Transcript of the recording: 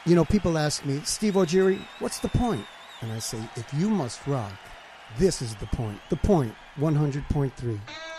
You know, people ask me, Steve O'Geary, what's the point? And I say, if you must rock, this is the point. The point, 100.3.